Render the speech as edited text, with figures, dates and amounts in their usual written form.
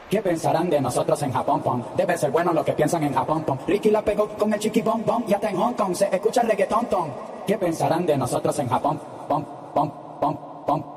¿Qué pensarán de nosotros en Japón, pom? Debe ser bueno lo que piensan en Japón, pom. Ricky la pegó con el chiqui bom bom y hasta en Hong Kong se escucha reggaetón, tom. ¿Qué pensarán de nosotros en Japón, pom, pom, pom, pom?